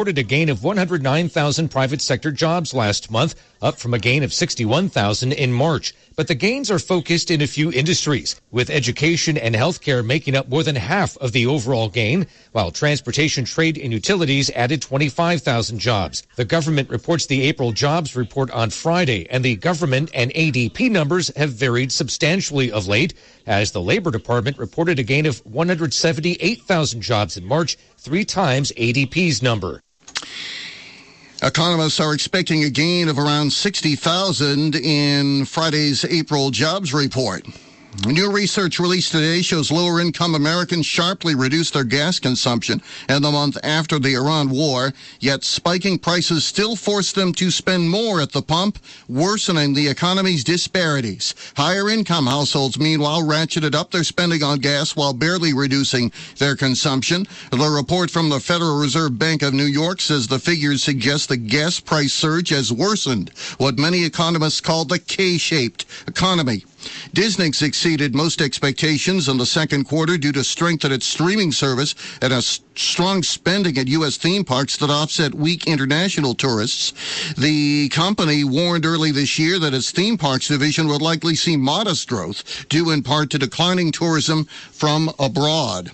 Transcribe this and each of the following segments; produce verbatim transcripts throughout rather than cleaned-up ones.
reported a gain of one hundred nine thousand private sector jobs last month, up from a gain of sixty-one thousand in March. But the gains are focused in a few industries, with education and healthcare making up more than half of the overall gain, while transportation, trade, and utilities added twenty-five thousand jobs. The government reports the April jobs report on Friday, and the government and A D P numbers have varied substantially of late, as the Labor Department reported a gain of one hundred seventy-eight thousand jobs in March, three times A D P's number. Economists are expecting a gain of around sixty thousand in Friday's April jobs report. New research released today shows lower-income Americans sharply reduced their gas consumption in the month after the Iran war, yet spiking prices still forced them to spend more at the pump, worsening the economy's disparities. Higher-income households, meanwhile, ratcheted up their spending on gas while barely reducing their consumption. The report from the Federal Reserve Bank of New York says the figures suggest the gas price surge has worsened what many economists call the K-shaped economy. Disney exceeded most expectations in the second quarter due to strength at its streaming service and a strong spending at U S theme parks that offset weak international tourists. The company warned early this year that its theme parks division would likely see modest growth, due in part to declining tourism from abroad.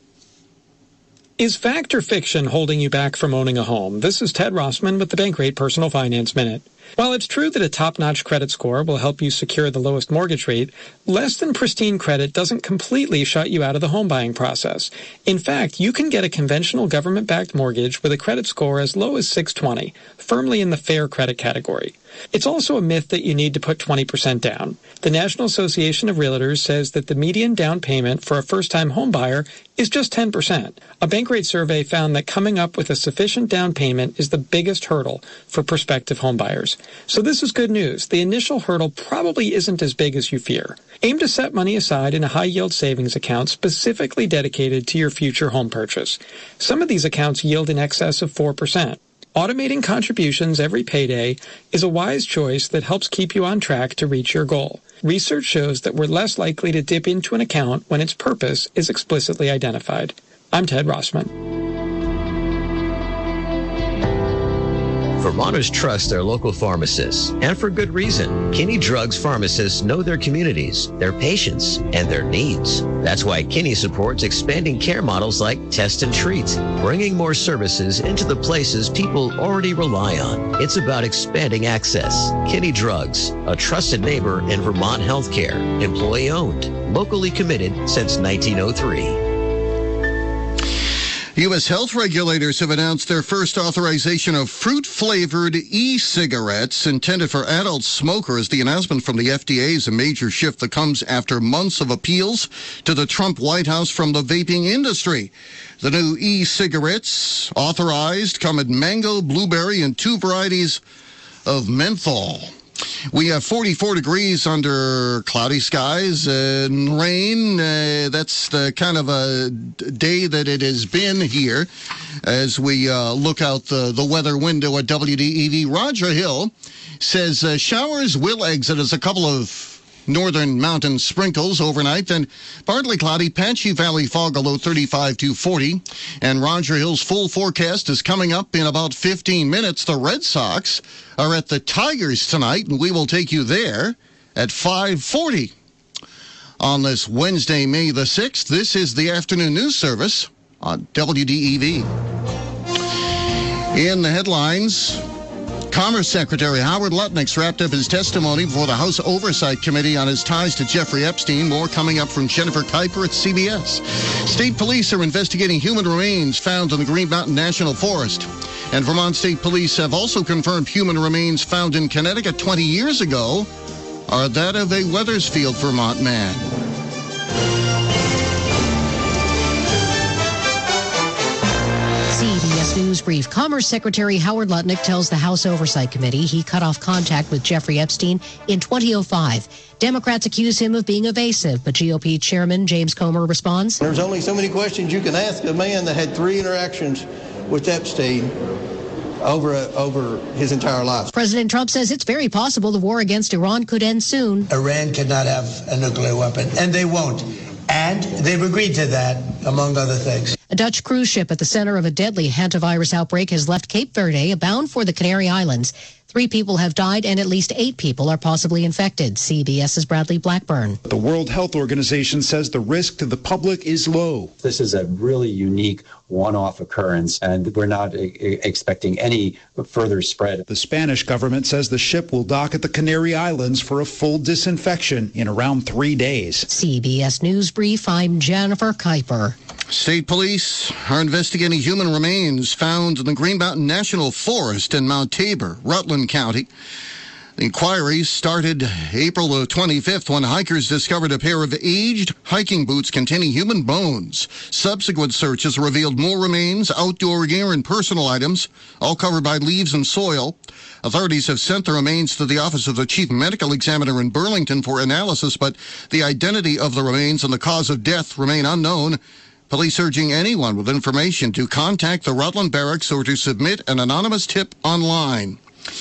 Is fact or fiction holding you back from owning a home? This is Ted Rossman with the Bankrate Personal Finance Minute. While it's true that a top-notch credit score will help you secure the lowest mortgage rate, less than pristine credit doesn't completely shut you out of the home buying process. In fact, you can get a conventional government-backed mortgage with a credit score as low as six twenty, firmly in the fair credit category. It's also a myth that you need to put twenty percent down. The National Association of Realtors says that the median down payment for a first-time home buyer is just ten percent. A Bankrate survey found that coming up with a sufficient down payment is the biggest hurdle for prospective home buyers. So this is good news. The initial hurdle probably isn't as big as you fear. Aim to set money aside in a high-yield savings account specifically dedicated to your future home purchase. Some of these accounts yield in excess of four percent. Automating contributions every payday is a wise choice that helps keep you on track to reach your goal. Research shows that we're less likely to dip into an account when its purpose is explicitly identified. I'm Ted Rossman. Vermonters trust their local pharmacists, and for good reason. Kinney Drugs pharmacists know their communities, their patients, and their needs. That's why Kinney supports expanding care models like Test and Treat, bringing more services into the places people already rely on. It's about expanding access. Kinney Drugs, a trusted neighbor in Vermont healthcare, employee-owned, locally committed since nineteen oh three. U S health regulators have announced their first authorization of fruit-flavored e-cigarettes intended for adult smokers. The announcement from the F D A is a major shift that comes after months of appeals to the Trump White House from the vaping industry. The new e-cigarettes authorized come in mango, blueberry, and two varieties of menthol. We have forty-four degrees under cloudy skies and rain. Uh, that's the kind of a day that it has been here as we uh, look out the, the weather window at W D E V. Roger Hill says uh, showers will exit as a couple of northern mountain sprinkles overnight, then partly cloudy, patchy valley fog, a low thirty-five to forty. And Roger Hill's full forecast is coming up in about fifteen minutes. The Red Sox are at the Tigers tonight, and we will take you there at five forty. On this Wednesday, May the sixth, this is the afternoon news service on W D E V. In the headlines, Commerce Secretary Howard Lutnick's wrapped up his testimony before the House Oversight Committee on his ties to Jeffrey Epstein. More coming up from Jennifer Kuiper at C B S. State police are investigating human remains found in the Green Mountain National Forest. And Vermont State Police have also confirmed human remains found in Connecticut twenty years ago are that of a Wethersfield, Vermont man. C B S News Brief. Commerce Secretary Howard Lutnick tells the House Oversight Committee he cut off contact with Jeffrey Epstein in two thousand five. Democrats accuse him of being evasive, but G O P Chairman James Comer responds. There's only so many questions you can ask a man that had three interactions with Epstein over a, over his entire life. President Trump says it's very possible the war against Iran could end soon. Iran cannot have a nuclear weapon, and they won't. And they've agreed to that, among other things. A Dutch cruise ship at the center of a deadly hantavirus outbreak has left Cape Verde, bound for the Canary Islands. Three people have died and at least eight people are possibly infected. CBS's Bradley Blackburn. The World Health Organization says the risk to the public is low. This is a really unique one-off occurrence, and we're not e- expecting any further spread. The Spanish government says the ship will dock at the Canary Islands for a full disinfection in around three days. C B S News Brief, I'm Jennifer Kuiper. State police are investigating human remains found in the Green Mountain National Forest in Mount Tabor, Rutland County. The inquiry started April the twenty-fifth when hikers discovered a pair of aged hiking boots containing human bones. Subsequent searches revealed more remains, outdoor gear, and personal items, all covered by leaves and soil. Authorities have sent the remains to the Office of the Chief Medical Examiner in Burlington for analysis, but the identity of the remains and the cause of death remain unknown. Police urging anyone with information to contact the Rutland Barracks or to submit an anonymous tip online.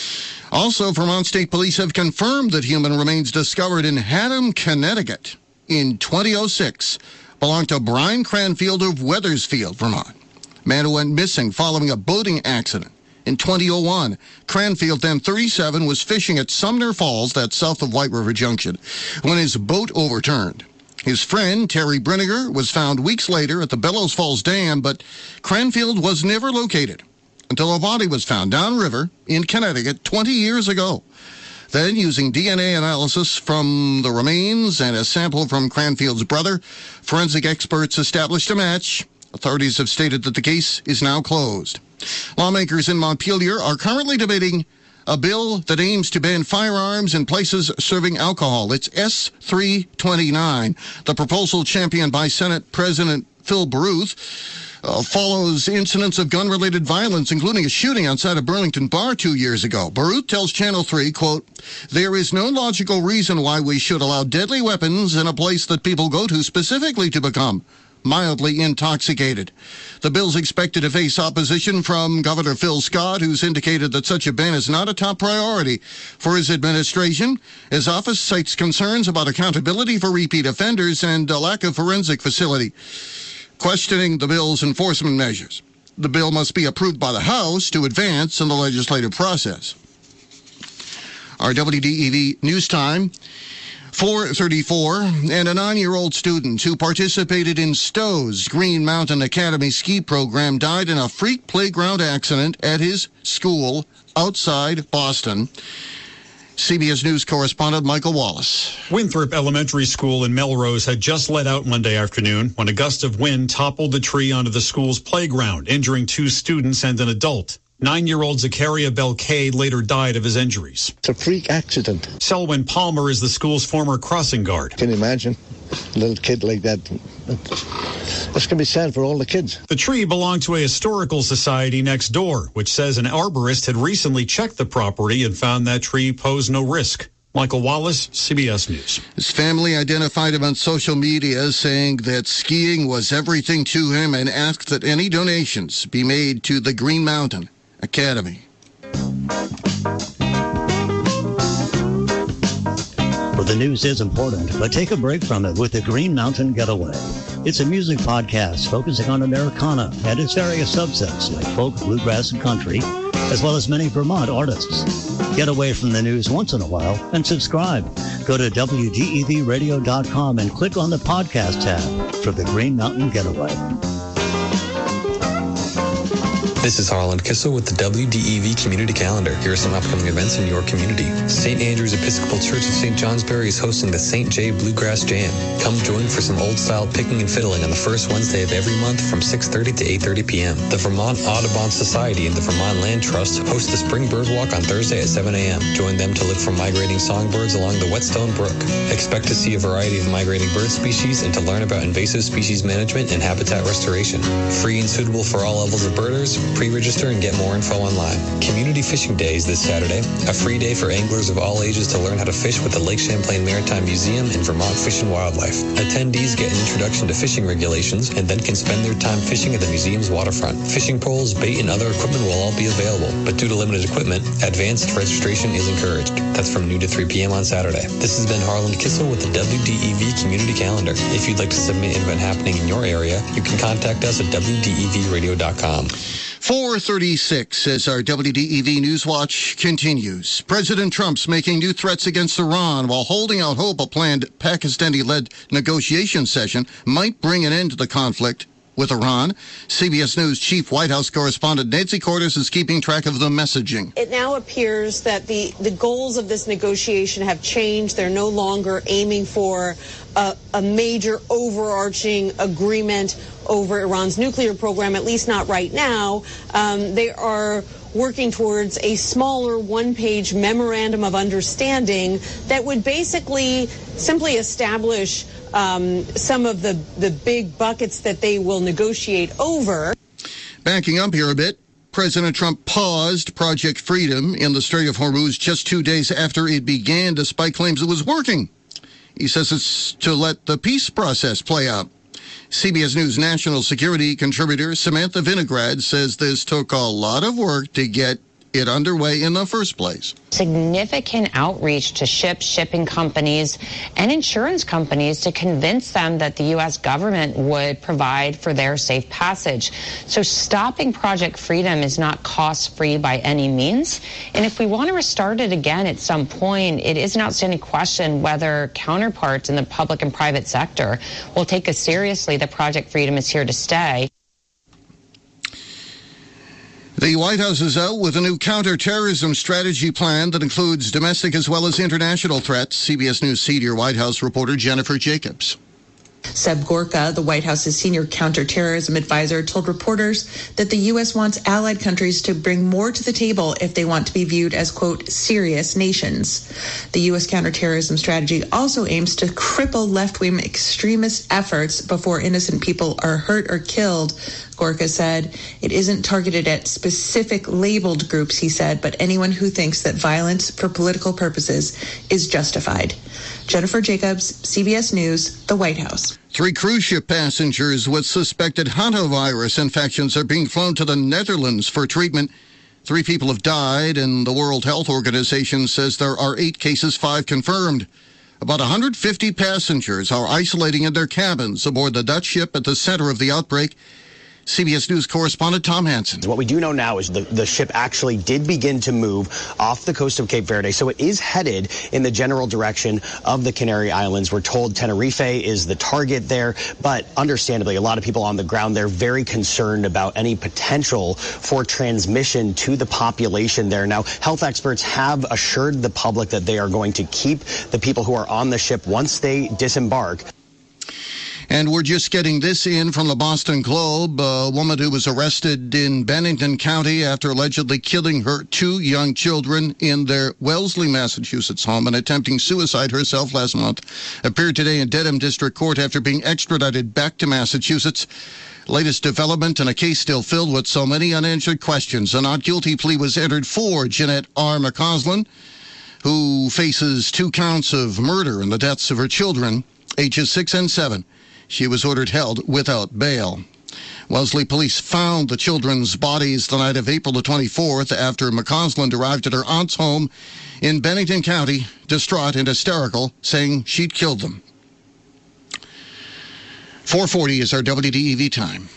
Also, Vermont State Police have confirmed that human remains discovered in Haddam, Connecticut in twenty oh six belonged to Brian Cranfield of Wethersfield, Vermont. Man who went missing following a boating accident in twenty oh one. Cranfield, then thirty-seven, was fishing at Sumner Falls, that's south of White River Junction, when his boat overturned. His friend, Terry Brinegar, was found weeks later at the Bellows Falls Dam, but Cranfield was never located until a body was found downriver in Connecticut twenty years ago. Then, using D N A analysis from the remains and a sample from Cranfield's brother, forensic experts established a match. Authorities have stated that the case is now closed. Lawmakers in Montpelier are currently debating a bill that aims to ban firearms in places serving alcohol. It's S three twenty-nine. The proposal, championed by Senate President Phil Baruth, uh, follows incidents of gun-related violence, including a shooting outside a Burlington bar two years ago. Baruth tells Channel three, quote, "There is no logical reason why we should allow deadly weapons in a place that people go to specifically to become mildly intoxicated." The bill's expected to face opposition from Governor Phil Scott, who's indicated that such a ban is not a top priority for his administration. His office cites concerns about accountability for repeat offenders and a lack of forensic facility, questioning the bill's enforcement measures. The bill must be approved by the House to advance in the legislative process. Our W D E V News Time, four thirty-four, and a nine-year-old student who participated in Stowe's Green Mountain Academy ski program died in a freak playground accident at his school outside Boston. C B S News correspondent Michael Wallace. Winthrop Elementary School in Melrose had just let out Monday afternoon when a gust of wind toppled the tree onto the school's playground, injuring two students and an adult. Nine-year-old Zakaria Belkade later died of his injuries. It's a freak accident. Selwyn Palmer is the school's former crossing guard. Can you imagine a little kid like that? That's going to be sad for all the kids. The tree belonged to a historical society next door, which says an arborist had recently checked the property and found that tree posed no risk. Michael Wallace, C B S News. His family identified him on social media, saying that skiing was everything to him and asked that any donations be made to the Green Mountain Academy. Well, the news is important, but take a break from it with the Green Mountain Getaway. It's a music podcast focusing on Americana and its various subsets like folk, bluegrass, and country, as well as many Vermont artists. Get away from the news once in a while and subscribe. Go to W D E V radio dot com and click on the podcast tab for the Green Mountain Getaway. This is Harlan Kissel with the W D E V Community Calendar. Here are some upcoming events in your community. Saint Andrew's Episcopal Church in Saint Johnsbury is hosting the Saint J Bluegrass Jam. Come join for some old-style picking and fiddling on the first Wednesday of every month from six thirty to eight thirty p.m. The Vermont Audubon Society and the Vermont Land Trust host the Spring Bird Walk on Thursday at seven a.m. Join them to look for migrating songbirds along the Whetstone Brook. Expect to see a variety of migrating bird species and to learn about invasive species management and habitat restoration. Free and suitable for all levels of birders, Pre-register and get more info online. Community Fishing Days this Saturday, a free day for anglers of all ages to learn how to fish with the Lake Champlain Maritime Museum and Vermont Fish and Wildlife. Attendees get an introduction to fishing regulations and then can spend their time fishing at the museum's waterfront. Fishing poles, bait, and other equipment will all be available, but due to limited equipment, advanced registration is encouraged. That's from noon to three p.m. on Saturday. This has been Harlan Kissel with the W D E V Community Calendar. If you'd like to submit an event happening in your area, you can contact us at w d e v radio dot com. four thirty-six as our W D E V Newswatch continues. President Trump's making new threats against Iran while holding out hope a planned Pakistani-led negotiation session might bring an end to the conflict with Iran. C B S News Chief White House correspondent Nancy Cordes is keeping track of the messaging. It now appears that the, the goals of this negotiation have changed. They're no longer aiming for a, a major overarching agreement over Iran's nuclear program, at least not right now. Um, they are working towards a smaller one-page memorandum of understanding that would basically simply establish um, some of the, the big buckets that they will negotiate over. Backing up here a bit, President Trump paused Project Freedom in the Strait of Hormuz just two days after it began, despite claims it was working. He says it's to let the peace process play out. C B S News national security contributor Samantha Vinograd says this took a lot of work to get it underway in the first place. Significant outreach to ships, shipping companies, and insurance companies to convince them that the U S government would provide for their safe passage. So stopping Project Freedom is not cost-free by any means. And if we want to restart it again at some point, it is an outstanding question whether counterparts in the public and private sector will take as seriously that Project Freedom is here to stay. The White House is out with a new counterterrorism strategy plan that includes domestic as well as international threats. C B S News senior White House reporter Jennifer Jacobs. Seb Gorka, the White House's senior counterterrorism advisor, told reporters that the U S wants allied countries to bring more to the table if they want to be viewed as, quote, serious nations. The U S counterterrorism strategy also aims to cripple left-wing extremist efforts before innocent people are hurt or killed. Gorka said it isn't targeted at specific labeled groups, he said, but anyone who thinks that violence for political purposes is justified. Jennifer Jacobs, C B S News, the White House. Three cruise ship passengers with suspected hantavirus infections are being flown to the Netherlands for treatment. Three people have died, and the World Health Organization says there are eight cases, five confirmed. About one hundred fifty passengers are isolating in their cabins aboard the Dutch ship at the center of the outbreak. C B S News correspondent Tom Hansen. What we do know now is the, the ship actually did begin to move off the coast of Cape Verde, so it is headed in the general direction of the Canary Islands. We're told Tenerife is the target there, but understandably, a lot of people on the ground, they're very concerned about any potential for transmission to the population there. Now, health experts have assured the public that they are going to keep the people who are on the ship once they disembark. And we're just getting this in from the Boston Globe. A woman who was arrested in Bennington County after allegedly killing her two young children in their Wellesley, Massachusetts home and attempting suicide herself last month appeared today in Dedham District Court after being extradited back to Massachusetts. Latest development in a case still filled with so many unanswered questions. A not guilty plea was entered for Jeanette R. McCausland, who faces two counts of murder in the deaths of her children, ages six and seven. She was ordered held without bail. Wellesley police found the children's bodies the night of April the twenty-fourth after McCausland arrived at her aunt's home in Bennington County, distraught and hysterical, saying she'd killed them. four forty is our W D E V time.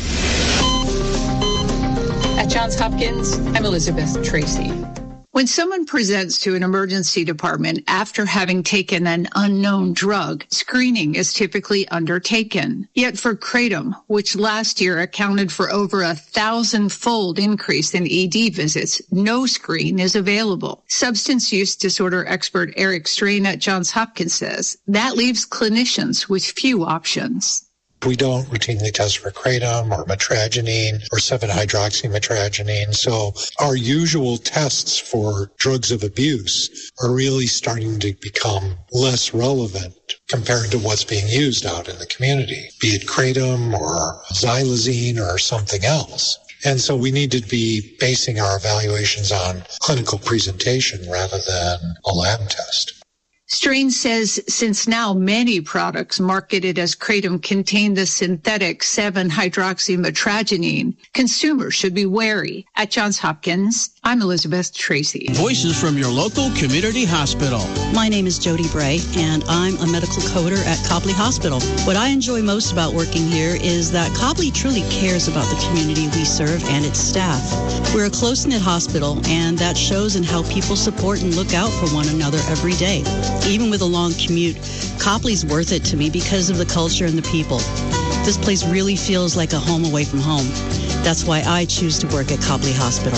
At Johns Hopkins, I'm Elizabeth Tracy. When someone presents to an emergency department after having taken an unknown drug, screening is typically undertaken. Yet for Kratom, which last year accounted for over a thousand-fold increase in E D visits, no screen is available. Substance use disorder expert Eric Strain at Johns Hopkins says that leaves clinicians with few options. We don't routinely test for kratom or metragenine or seven hydroxymetragenine. So our usual tests for drugs of abuse are really starting to become less relevant compared to what's being used out in the community, be it kratom or xylazine or something else. And so we need to be basing our evaluations on clinical presentation rather than a lab test. Strain says since now many products marketed as Kratom contain the synthetic seven hydroxymetragenine, consumers should be wary. At Johns Hopkins, I'm Elizabeth Tracy. Voices from your local community hospital. My name is Jody Bray, and I'm a medical coder at Copley Hospital. What I enjoy most about working here is that Copley truly cares about the community we serve and its staff. We're a close-knit hospital, and that shows in how people support and look out for one another every day. Even with a long commute, Copley's worth it to me because of the culture and the people. This place really feels like a home away from home. That's why I choose to work at Copley Hospital.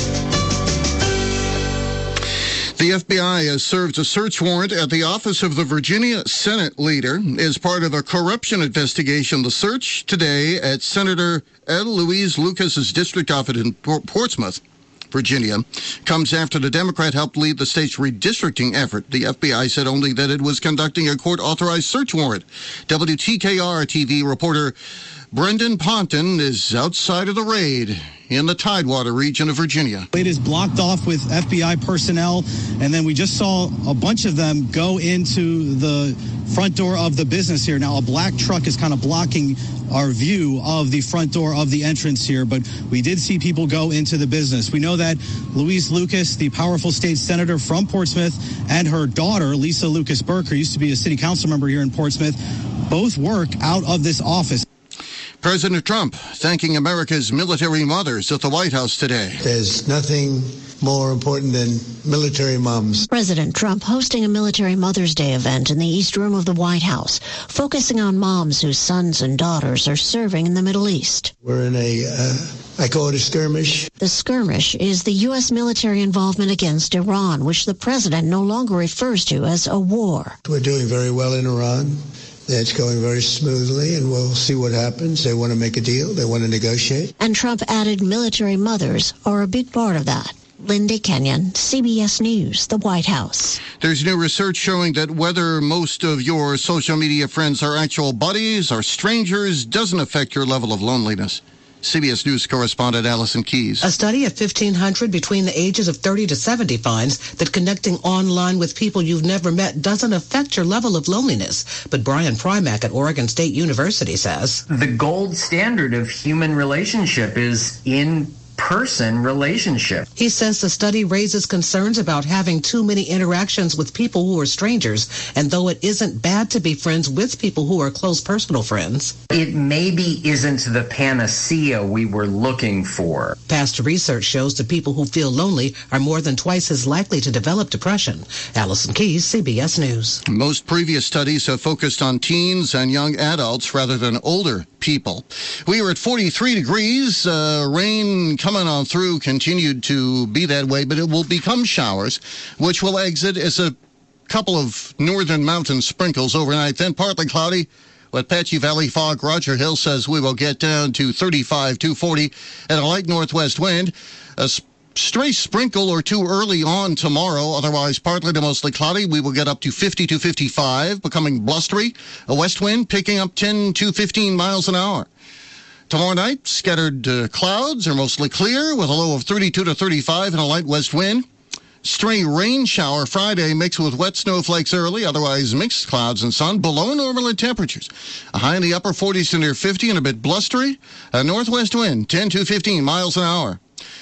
The F B I has served a search warrant at the office of the Virginia Senate leader as part of a corruption investigation. The search today at Senator Ed Louise Lucas's district office in Portsmouth, Virginia, comes after the Democrat helped lead the state's redistricting effort. The F B I said only that it was conducting a court-authorized search warrant. W T K R T V reporter Brendan Ponton is outside of the raid in the Tidewater region of Virginia. It is blocked off with F B I personnel, and then we just saw a bunch of them go into the front door of the business here. Now, a black truck is kind of blocking our view of the front door of the entrance here, but we did see people go into the business. We know that Louise Lucas, the powerful state senator from Portsmouth, and her daughter, Lisa Lucas Burke, who used to be a city council member here in Portsmouth, both work out of this office. President Trump thanking America's military mothers at the White House today. There's nothing more important than military moms. President Trump hosting a Military Mother's Day event in the East Room of the White House, focusing on moms whose sons and daughters are serving in the Middle East. We're in a, uh, I call it a skirmish. The skirmish is the U S military involvement against Iran, which the president no longer refers to as a war. We're doing very well in Iran. It's going very smoothly, and we'll see what happens. They want to make a deal. They want to negotiate. And Trump added military mothers are a big part of that. Linda Kenyon, C B S News, the White House. There's new research showing that whether most of your social media friends are actual buddies or strangers doesn't affect your level of loneliness. C B S News correspondent Allison Keyes. A study of fifteen hundred between the ages of thirty to seventy finds that connecting online with people you've never met doesn't affect your level of loneliness. But Brian Primack at Oregon State University says the gold standard of human relationship is in person relationship. He says the study raises concerns about having too many interactions with people who are strangers, and though it isn't bad to be friends with people who are close personal friends, it maybe isn't the panacea we were looking for. Past research shows that people who feel lonely are more than twice as likely to develop depression. Allison Keyes, C B S News. Most previous studies have focused on teens and young adults rather than older people. We were at forty-three degrees, uh, rain coming on through, continued to be that way, but it will become showers, which will exit as a couple of northern mountain sprinkles overnight, then partly cloudy with patchy valley fog. Roger Hill says we will get down to thirty-five to forty and a light northwest wind. A stray sprinkle or two early on tomorrow, otherwise partly to mostly cloudy. We will get up to fifty to fifty-five, becoming blustery. A west wind picking up ten to fifteen miles an hour. Tomorrow night, scattered uh, clouds are mostly clear with a low of thirty-two to thirty-five and a light west wind. Stray rain shower Friday mixed with wet snowflakes early, otherwise mixed clouds and sun, below normal in temperatures. A high in the upper forties to near fifty and a bit blustery. A northwest wind, ten to fifteen miles an hour.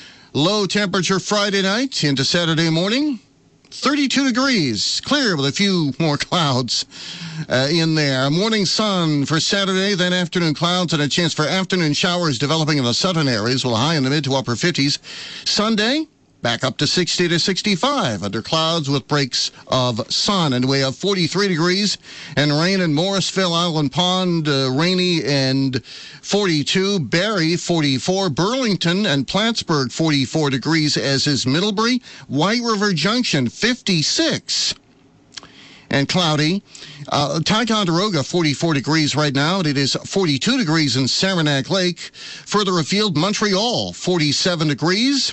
Low temperature Friday night into Saturday morning, thirty-two degrees, clear with a few more clouds uh, in there. Morning sun for Saturday, then afternoon clouds and a chance for afternoon showers developing in the southern areas, with a high in the mid to upper fifties. Sunday, back up to sixty to sixty-five under clouds with breaks of sun. And we have forty-three degrees and rain in Morrisville, Island Pond, uh, rainy and forty-two. Barrie, forty-four. Burlington and Plattsburgh, forty-four degrees, as is Middlebury. White River Junction, fifty-six. And cloudy. Uh, Ticonderoga, forty-four degrees right now. And it is forty-two degrees in Saranac Lake. Further afield, Montreal, forty-seven degrees.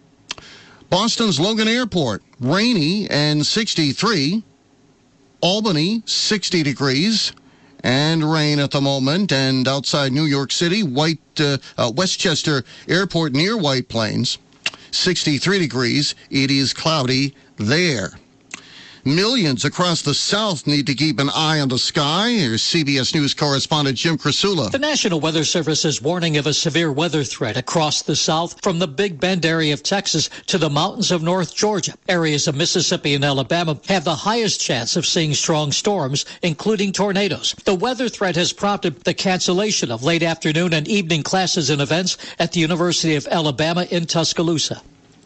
Boston's Logan Airport, rainy and sixty-three. Albany, sixty degrees. and rain at the moment. And outside New York City, White uh, uh, Westchester Airport near White Plains, sixty-three degrees. It is cloudy there. Millions across the South need to keep an eye on the sky. Here's C B S News correspondent Jim Krasula. The National Weather Service is warning of a severe weather threat across the South, from the Big Bend area of Texas to the mountains of North Georgia. Areas of Mississippi and Alabama have the highest chance of seeing strong storms, including tornadoes. The weather threat has prompted the cancellation of late afternoon and evening classes and events at the University of Alabama in Tuscaloosa.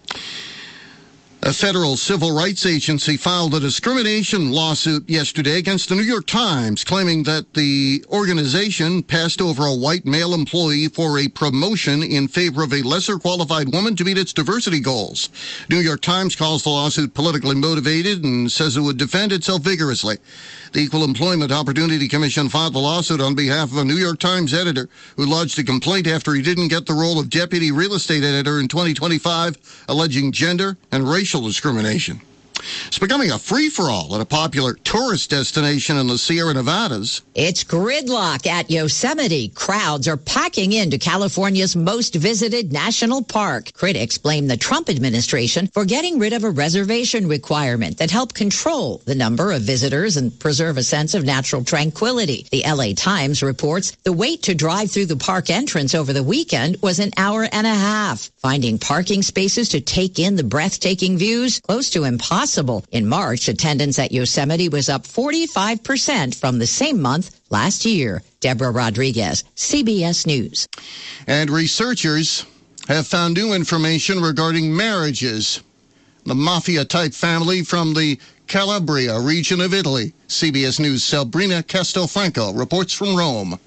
A federal civil rights agency filed a discrimination lawsuit yesterday against the New York Times, claiming that the organization passed over a white male employee for a promotion in favor of a lesser qualified woman to meet its diversity goals. New York Times calls the lawsuit politically motivated and says it would defend itself vigorously. The Equal Employment Opportunity Commission filed the lawsuit on behalf of a New York Times editor who lodged a complaint after he didn't get the role of deputy real estate editor in twenty twenty-five, alleging gender and racial discrimination. It's becoming a free-for-all at a popular tourist destination in the Sierra Nevadas. It's gridlock at Yosemite. Crowds are packing into California's most visited national park. Critics blame the Trump administration for getting rid of a reservation requirement that helped control the number of visitors and preserve a sense of natural tranquility. The L A Times reports the wait to drive through the park entrance over the weekend was an hour and a half. Finding parking spaces to take in the breathtaking views, close to impossible. In March, attendance at Yosemite was up forty-five percent from the same month last year. Deborah Rodriguez, C B S News. And researchers have found new information regarding marriages. The mafia-type family from the Calabria region of Italy. C B S News' Sabrina Castelfranco reports from Rome.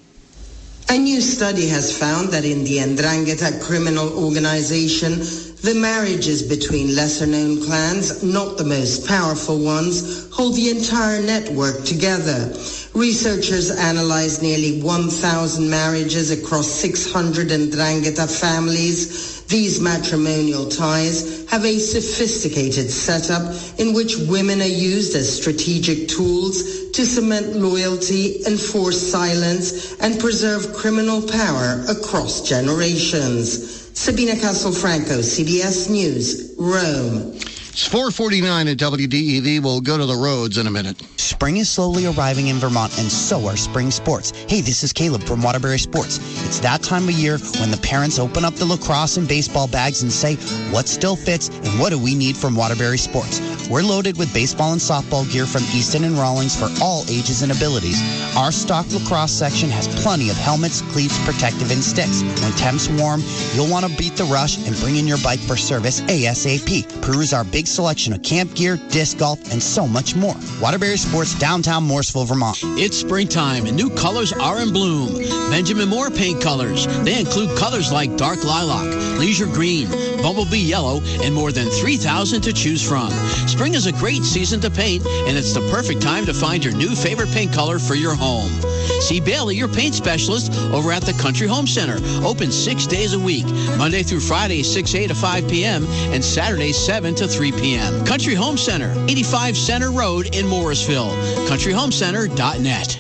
A new study has found that in the 'Ndrangheta criminal organization, the marriages between lesser-known clans, not the most powerful ones, hold the entire network together. Researchers analyzed nearly one thousand marriages across six hundred 'Ndrangheta families. These matrimonial ties have a sophisticated setup in which women are used as strategic tools to cement loyalty, enforce silence, and preserve criminal power across generations. Sabina Castelfranco, C B S News, Rome. It's four forty-nine at W D E V. We'll go to the roads in a minute. Spring is slowly arriving in Vermont, and so are spring sports. Hey, this is Caleb from Waterbury Sports. It's that time of year when the parents open up the lacrosse and baseball bags and say, what still fits and what do we need from Waterbury Sports? We're loaded with baseball and softball gear from Easton and Rawlings for all ages and abilities. Our stock lacrosse section has plenty of helmets, cleats, protective, and sticks. When temps warm, you'll want to beat the rush and bring in your bike for service ASAP. Peruse our big selection of camp gear, disc golf, and so much more. Waterbury Sports, downtown Morrisville, Vermont. It's springtime and new colors are in bloom. Benjamin Moore paint colors. They include colors like dark lilac, leisure green, bumblebee yellow, and more than three thousand to choose from. Spring is a great season to paint, and it's the perfect time to find your new favorite paint color for your home. See Bailey, your paint specialist, over at the Country Home Center. Open six days a week, Monday through Friday, six a to five p.m., and Saturday, seven to three p.m. Country Home Center, eighty-five Center Road in Morrisville. country home center dot net.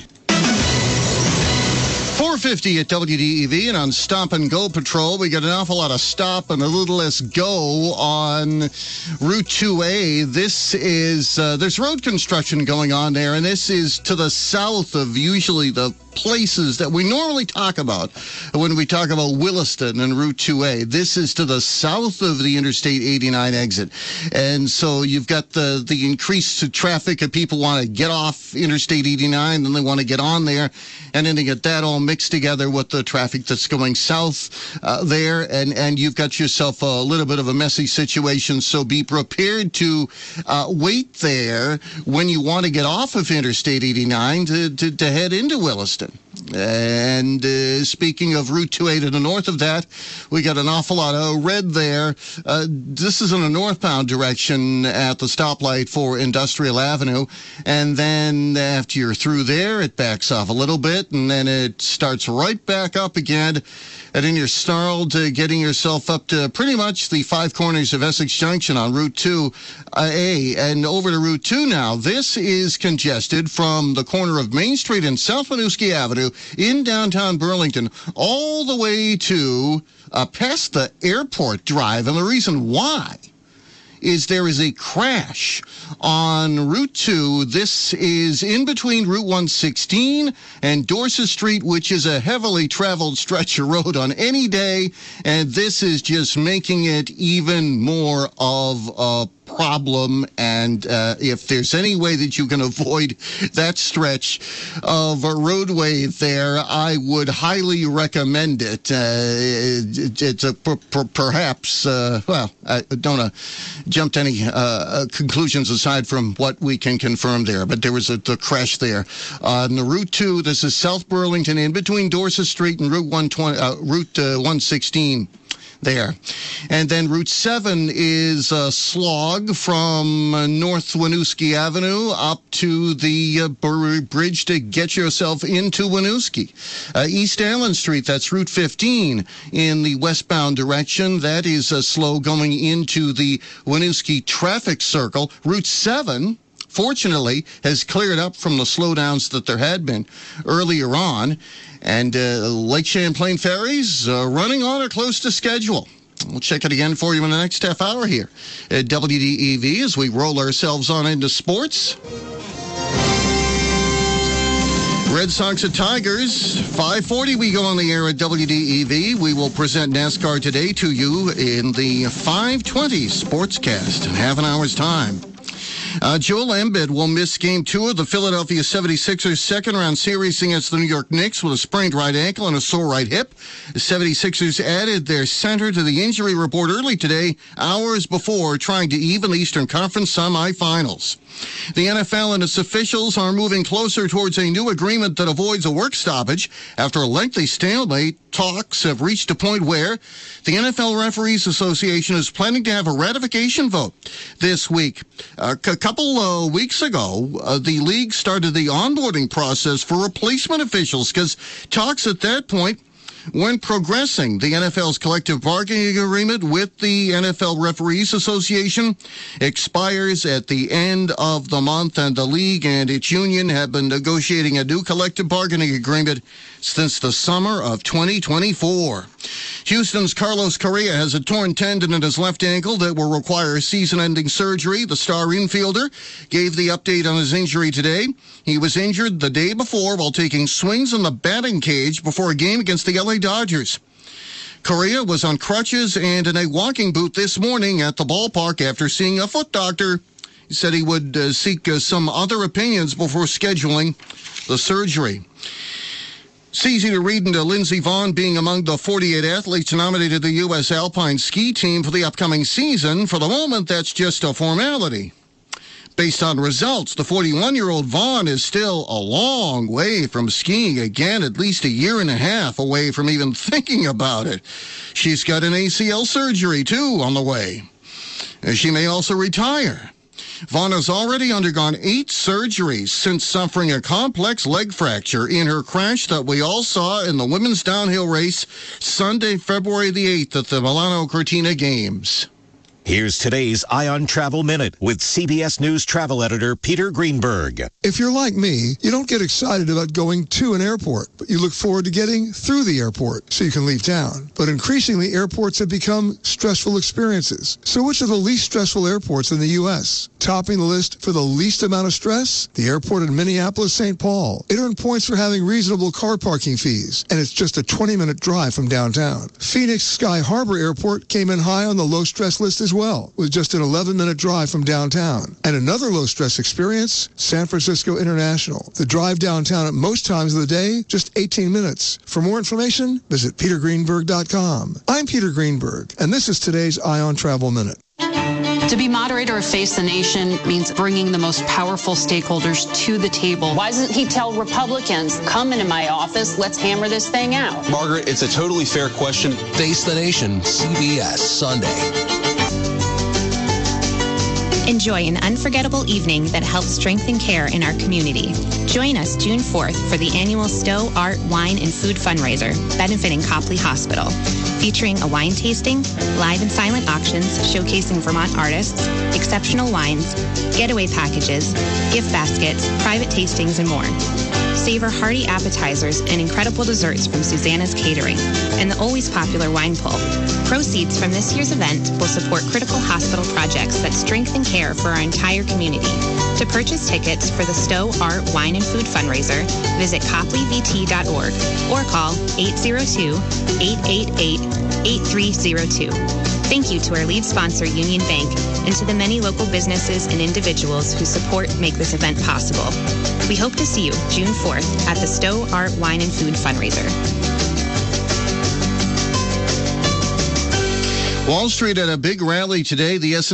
four fifty at W D E V, and on Stop and Go Patrol, we got an awful lot of stop and a little less go on Route two A. This is, uh, there's road construction going on there, and this is to the south of usually the places that we normally talk about when we talk about Williston and Route two A. This is to the south of the Interstate eighty-nine exit. And so you've got the, the increased traffic of people want to get off Interstate eighty-nine, then they want to get on there, and then they get that all mixed together with the traffic that's going south uh, there, and, and you've got yourself a little bit of a messy situation. So be prepared to uh, wait there when you want to get off of Interstate eighty-nine to, to, to head into Williston. And uh, speaking of Route two A to the north of that, we got an awful lot of red there. Uh, this is in a northbound direction at the stoplight for Industrial Avenue. And then after you're through there, it backs off a little bit, and then it starts right back up again. And then you're snarled, uh, getting yourself up to pretty much the five corners of Essex Junction on Route two A. And over to Route two now. This is congested from the corner of Main Street and South Winooski Avenue in downtown Burlington all the way to uh, past the Airport Drive. And the reason why is there is a crash on Route two. This is in between Route one sixteen and Dorset Street, which is a heavily traveled stretch of road on any day, and this is just making it even more of a problem. And uh, if there's any way that you can avoid that stretch of a roadway there, I would highly recommend it. Uh, it it's a per, per, perhaps, uh, well, I don't want to jump to any uh, conclusions aside from what we can confirm there, but there was a the crash there. Uh, on the Route two, this is South Burlington, in between Dorset Street and Route one twenty, uh, Route uh, one sixteen. There. And then Route seven is a slog from uh, North Winooski Avenue up to the uh, br- bridge to get yourself into Winooski. Uh, East Allen Street, that's Route fifteen in the westbound direction. That is uh, slow going into the Winooski traffic circle. Route seven, fortunately, has cleared up from the slowdowns that there had been earlier on. And uh, Lake Champlain ferries uh, running on or close to schedule. We'll check it again for you in the next half hour here at W D E V as we roll ourselves on into sports. Red Sox at Tigers, five forty we go on the air at W D E V. We will present NASCAR today to you in the five twenty Sportscast in half an hour's time. Uh, Joel Embiid will miss Game two of the Philadelphia seventy-sixers second-round series against the New York Knicks with a sprained right ankle and a sore right hip. The seventy-sixers added their center to the injury report early today, hours before trying to even the Eastern Conference semifinals. The N F L and its officials are moving closer towards a new agreement that avoids a work stoppage. After a lengthy stalemate, talks have reached a point where the N F L Referees Association is planning to have a ratification vote this week. Uh, a couple uh, weeks ago, uh, the league started the onboarding process for replacement officials because talks at that point when progressing. The N F L's collective bargaining agreement with the N F L Referees Association expires at the end of the month, and the league and its union have been negotiating a new collective bargaining agreement since the summer of twenty twenty-four. Houston's Carlos Correa has a torn tendon in his left ankle that will require season-ending surgery. The star infielder gave the update on his injury today. He was injured the day before while taking swings in the batting cage before a game against the L A Dodgers. Correa was on crutches and in a walking boot this morning at the ballpark after seeing a foot doctor. He said he would uh, seek uh, some other opinions before scheduling the surgery. It's easy to read into Lindsey Vonn being among the forty-eight athletes nominated to the U S Alpine ski team for the upcoming season. For the moment, that's just a formality. Based on results, the forty-one-year-old Vonn is still a long way from skiing again, at least a year and a half away from even thinking about it. She's got an A C L surgery, too, on the way. She may also retire. Vonn has already undergone eight surgeries since suffering a complex leg fracture in her crash that we all saw in the women's downhill race Sunday, February the eighth at the Milano Cortina Games. Here's today's Eye on Travel Minute with C B S News travel editor Peter Greenberg. If you're like me, you don't get excited about going to an airport, but you look forward to getting through the airport so you can leave town. But increasingly, airports have become stressful experiences. So which are the least stressful airports in the U S? Topping the list for the least amount of stress? The airport in Minneapolis, Saint Paul. It earned points for having reasonable car parking fees, and it's just a twenty-minute drive from downtown. Phoenix Sky Harbor Airport came in high on the low-stress list as well, with just an eleven-minute drive from downtown. And another low-stress experience, San Francisco International. The drive downtown at most times of the day, just eighteen minutes. For more information, visit peter greenberg dot com. I'm Peter Greenberg, and this is today's Eye on Travel Minute. To be moderator of Face the Nation means bringing the most powerful stakeholders to the table. Why doesn't he tell Republicans, come into my office, let's hammer this thing out? Margaret, it's a totally fair question. Face the Nation, C B S, Sunday. Enjoy an unforgettable evening that helps strengthen care in our community. Join us June fourth for the annual Stowe Art, Wine, and Food fundraiser benefiting Copley Hospital, featuring a wine tasting, live and silent auctions showcasing Vermont artists, exceptional wines, getaway packages, gift baskets, private tastings, and more. Savor hearty appetizers and incredible desserts from Susanna's Catering and the always popular wine pull. Proceeds from this year's event will support critical hospital projects that strengthen care for our entire community. To purchase tickets for the Stowe Art, Wine, and Food fundraiser, visit copley v t dot org or call eight zero two, eight eight eight, eight three zero two. Thank you to our lead sponsor, Union Bank, and to the many local businesses and individuals who support and make this event possible. We hope to see you June fourth at the Stowe Art, Wine, and Food fundraiser. Wall Street at a big rally today. The S and